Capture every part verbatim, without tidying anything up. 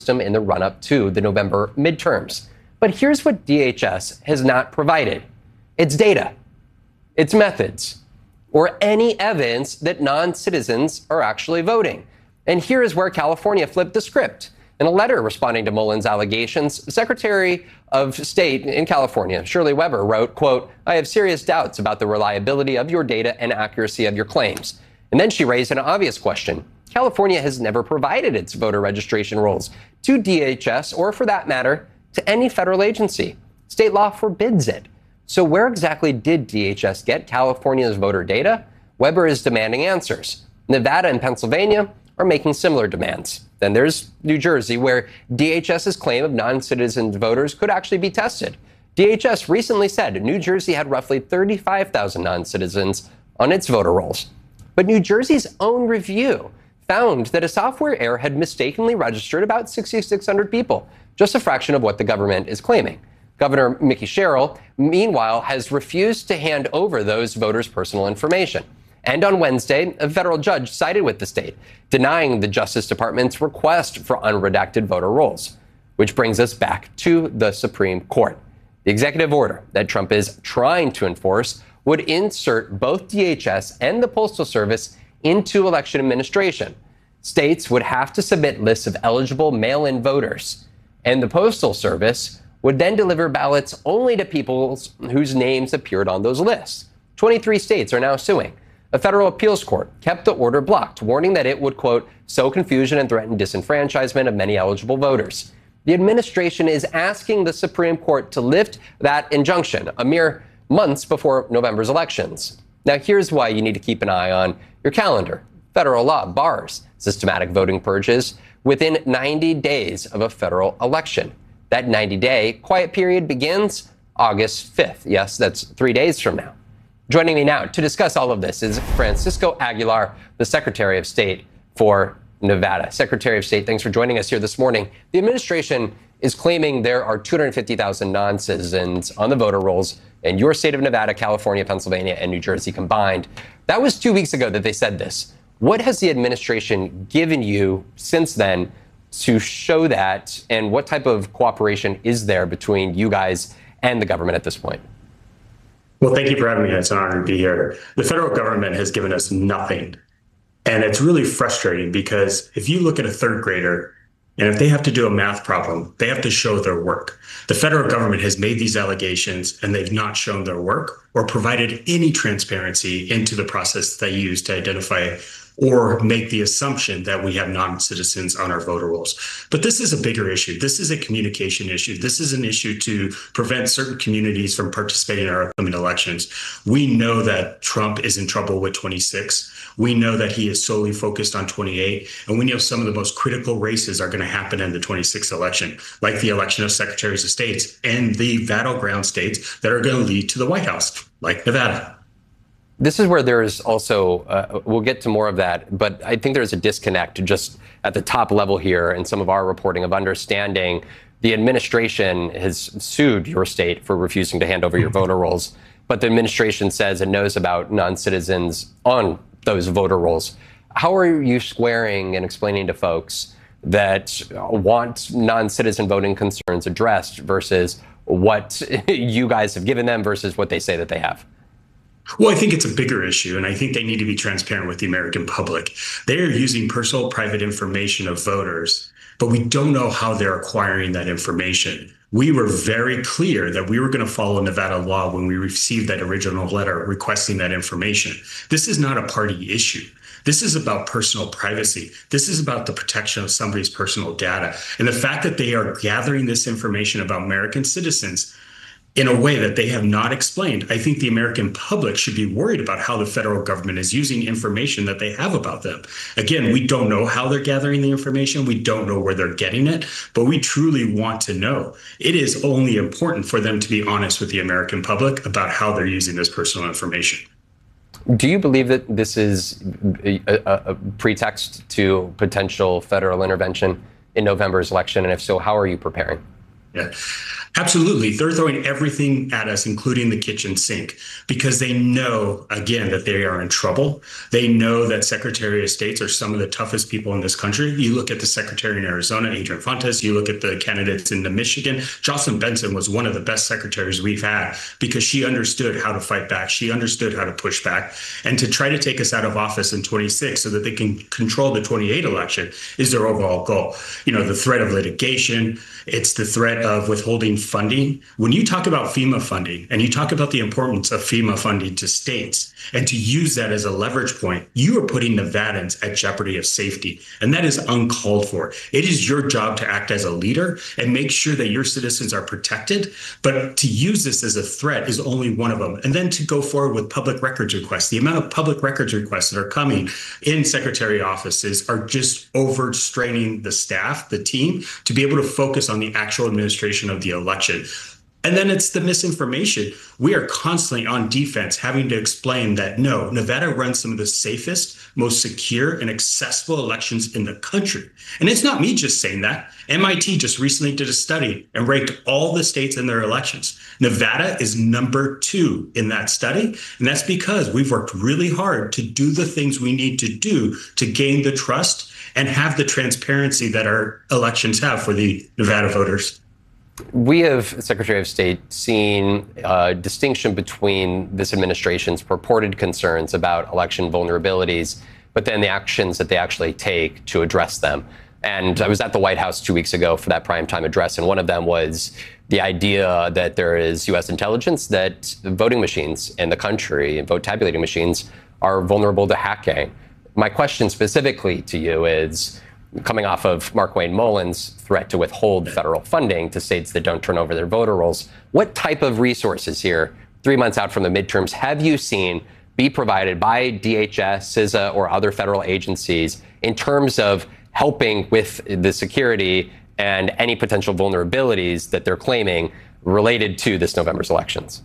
system in the run-up to the November midterms. But here's what D H S has not provided. It's data, it's methods, or any evidence that non-citizens are actually voting. And here is where California flipped the script. In a letter responding to Muellen's allegations, Secretary of State in California, Shirley Weber, wrote, quote, "I have serious doubts about the reliability of your data and accuracy of your claims." And then she raised an obvious question. California has never provided its voter registration rolls to D H S or, for that matter, to any federal agency. State law forbids it. So where exactly did D H S get California's voter data? Weber is demanding answers. Nevada and Pennsylvania are making similar demands. Then there's New Jersey, where DHS's claim of non-citizen voters could actually be tested. D H S recently said New Jersey had roughly thirty-five thousand non-citizens on its voter rolls. But New Jersey's own review found that a software error had mistakenly registered about six thousand six hundred people, just a fraction of what the government is claiming. Governor Mickey Sherrill, meanwhile, has refused to hand over those voters' personal information. And on Wednesday, a federal judge sided with the state, denying the Justice Department's request for unredacted voter rolls, which brings us back to the Supreme Court. The executive order that Trump is trying to enforce would insert both D H S and the Postal Service into election administration. States would have to submit lists of eligible mail-in voters, and the Postal Service would then deliver ballots only to people whose names appeared on those lists. twenty-three states are now suing. A federal appeals court kept the order blocked, warning that it would, quote, sow confusion and threaten disenfranchisement of many eligible voters. The administration is asking the Supreme Court to lift that injunction a mere months before November's elections. Now, here's why you need to keep an eye on your calendar. Federal law bars systematic voting purges within ninety days of a federal election. That ninety-day quiet period begins August fifth. Yes, that's three days from now. Joining me now to discuss all of this is Francisco Aguilar, the Secretary of State for Nevada. Secretary of State, thanks for joining us here this morning. The administration is claiming there are two hundred fifty thousand non-citizens on the voter rolls in your state of Nevada, California, Pennsylvania, and New Jersey combined. That was two weeks ago that they said this. What has the administration given you since then to show that, and what type of cooperation is there between you guys and the government at this point? Well, thank you for having me. It's an honor to be here. The federal government has given us nothing. And it's really frustrating because if you look at a third grader, and if they have to do a math problem, they have to show their work. The federal government has made these allegations and they've not shown their work or provided any transparency into the process they use to identify or make the assumption that we have non-citizens on our voter rolls. But this is a bigger issue. This is a communication issue. This is an issue to prevent certain communities from participating in our upcoming elections. We know that Trump is in trouble with twenty-six. We know that he is solely focused on twenty-eight. And we know some of the most critical races are going to happen in the twenty-sixth election, like the election of secretaries of states and the battleground states that are going to lead to the White House, like Nevada. This is where there is also, uh, we'll get to more of that, but I think there's a disconnect just at the top level here in some of our reporting of understanding the administration has sued your state for refusing to hand over your voter rolls, but the administration says it knows about non-citizens on those voter rolls. How are you squaring and explaining to folks that want non-citizen voting concerns addressed versus what you guys have given them versus what they say that they have? Well, I think it's a bigger issue, and I think they need to be transparent with the American public. They are using personal private information of voters, but we don't know how they're acquiring that information. We were very clear that we were going to follow Nevada law when we received that original letter requesting that information. This is not a party issue. This is about personal privacy. This is about the protection of somebody's personal data. And the fact that they are gathering this information about American citizens in a way that they have not explained, I think the American public should be worried about how the federal government is using information that they have about them. Again, we don't know how they're gathering the information. We don't know where they're getting it, but we truly want to know. It is only important for them to be honest with the American public about how they're using this personal information. Do you believe that this is a, a, a pretext to potential federal intervention in November's election? And if so, how are you preparing? Yeah, absolutely. They're throwing everything at us, including the kitchen sink, because they know, again, that they are in trouble. They know that Secretary of States are some of the toughest people in this country. You look at the Secretary in Arizona, Adrian Fontes, you look at the candidates in the Michigan. Jocelyn Benson was one of the best secretaries we've had because she understood how to fight back. She understood how to push back. And to try to take us out of office in twenty-six so that they can control the twenty-eight election is their overall goal. You know, the threat of litigation, it's the threat of withholding funding. When you talk about FEMA funding and you talk about the importance of FEMA funding to states and to use that as a leverage point, you are putting Nevadans at jeopardy of safety. And that is uncalled for. It is your job to act as a leader and make sure that your citizens are protected. But to use this as a threat is only one of them. And then to go forward with public records requests. The amount of public records requests that are coming in secretary offices are just overstraining the staff, the team, to be able to focus on the actual administration of the election. And then it's the misinformation. We are constantly on defense, having to explain that no, Nevada runs some of the safest, most secure and accessible elections in the country. And it's not me just saying that. M I T just recently did a study and ranked all the states in their elections. Nevada is number two in that study. And that's because we've worked really hard to do the things we need to do to gain the trust and have the transparency that our elections have for the Nevada voters. We have, Secretary of State, seen a distinction between this administration's purported concerns about election vulnerabilities, but then the actions that they actually take to address them. And I was at the White House two weeks ago for that primetime address, and one of them was the idea that there is U S intelligence that voting machines in the country, vote tabulating machines, are vulnerable to hacking. My question specifically to you is, coming off of Markwayne Mullin's threat to withhold federal funding to states that don't turn over their voter rolls, what type of resources here, three months out from the midterms, have you seen be provided by D H S, C I S A, or other federal agencies in terms of helping with the security and any potential vulnerabilities that they're claiming related to this November's elections?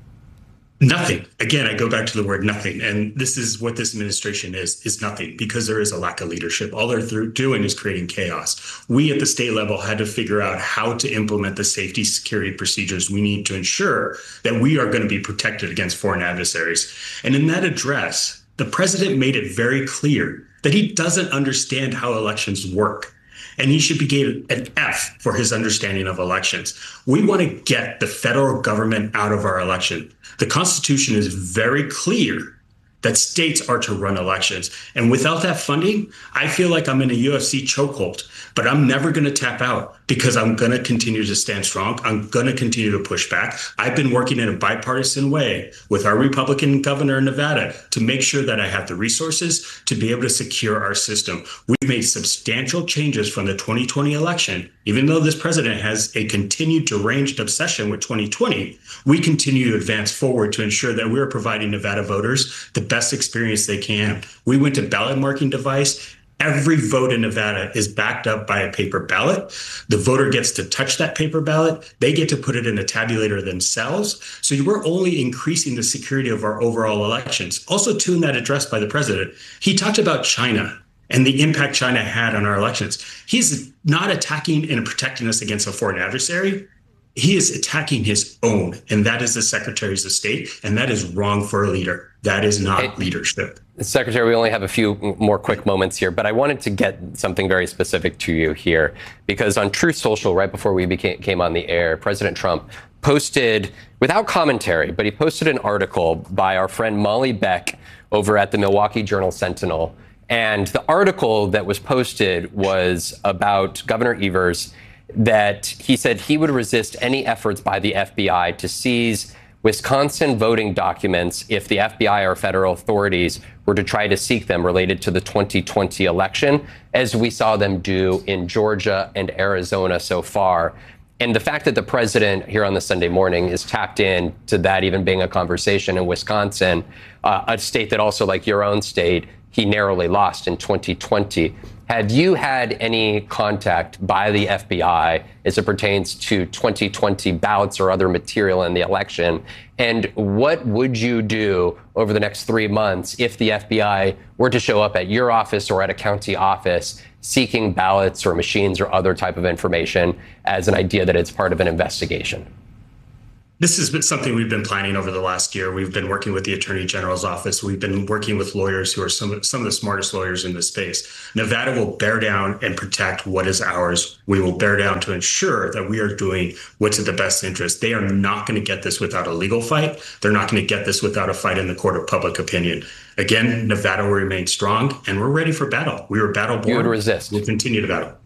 Nothing. Again, I go back to the word nothing. And this is what this administration is, is nothing, because there is a lack of leadership. All they're through doing is creating chaos. We at the state level had to figure out how to implement the safety security procedures we need to ensure that we are going to be protected against foreign adversaries. And in that address, the president made it very clear that he doesn't understand how elections work. And he should be given an F for his understanding of elections. We want to get the federal government out of our election. The Constitution is very clear that states are to run elections. And without that funding, I feel like I'm in a U F C chokehold, but I'm never going to tap out because I'm going to continue to stand strong. I'm going to continue to push back. I've been working in a bipartisan way with our Republican governor in Nevada to make sure that I have the resources to be able to secure our system. We've made substantial changes from the twenty twenty election. Even though this president has a continued deranged obsession with twenty twenty, we continue to advance forward to ensure that we're providing Nevada voters the best experience they can. We went to ballot marking device. Every vote in Nevada is backed up by a paper ballot. The voter gets to touch that paper ballot. They get to put it in a tabulator themselves. So we're only increasing the security of our overall elections. Also, too, in that address by the president, he talked about China and the impact China had on our elections. He's not attacking and protecting us against a foreign adversary. He is attacking his own, and that is the secretaries of state, and that is wrong for a leader. That is not hey, leadership. Secretary, we only have a few more quick moments here, but I wanted to get something very specific to you here, because on Truth Social, right before we became, came on the air, President Trump posted, without commentary, but he posted an article by our friend Molly Beck over at the Milwaukee Journal-Sentinel. And the article that was posted was about Governor Evers, that he said he would resist any efforts by the F B I to seize Wisconsin voting documents if the F B I or federal authorities were to try to seek them related to the twenty twenty election, as we saw them do in Georgia and Arizona so far. And the fact that the president here on the Sunday morning is tapped in to that even being a conversation in Wisconsin, uh, a state that also, like your own state, he narrowly lost in twenty twenty. Have you had any contact by the F B I as it pertains to twenty twenty ballots or other material in the election? And what would you do over the next three months if the F B I were to show up at your office or at a county office seeking ballots or machines or other type of information as an idea that it's part of an investigation? This has been something we've been planning over the last year. We've been working with the Attorney General's office. We've been working with lawyers who are some of, some of the smartest lawyers in this space. Nevada will bear down and protect what is ours. We will bear down to ensure that we are doing what's in the best interest. They are not going to get this without a legal fight. They're not going to get this without a fight in the court of public opinion. Again, Nevada will remain strong, and we're ready for battle. We were battle born. You would resist. We'll continue to battle.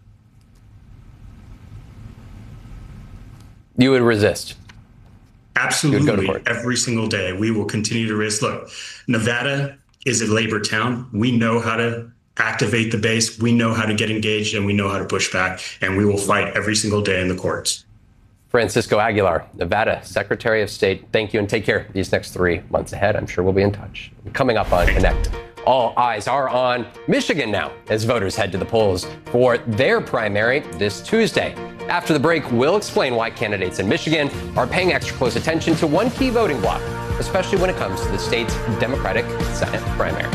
You would resist. Absolutely. Every single day, we will continue to raise. Look, Nevada is a labor town. We know how to activate the base. We know how to get engaged, and we know how to push back. And we will fight every single day in the courts. Francisco Aguilar, Nevada Secretary of State, thank you and take care these next three months ahead. I'm sure we'll be in touch. Coming up on Connect, all eyes are on Michigan now as voters head to the polls for their primary this Tuesday. After the break, we'll explain why candidates in Michigan are paying extra close attention to one key voting bloc, especially when it comes to the state's Democratic Senate primary.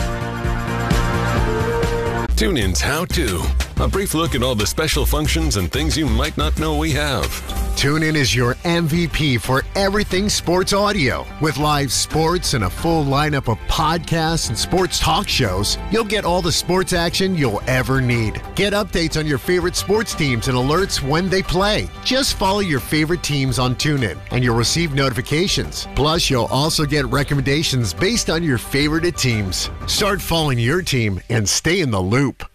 TuneIn's How To. A brief look at all the special functions and things you might not know we have. TuneIn is your M V P for everything sports audio. With live sports and a full lineup of podcasts and sports talk shows, you'll get all the sports action you'll ever need. Get updates on your favorite sports teams and alerts when they play. Just follow your favorite teams on TuneIn and you'll receive notifications. Plus, you'll also get recommendations based on your favorite teams. Start following your team and stay in the loop.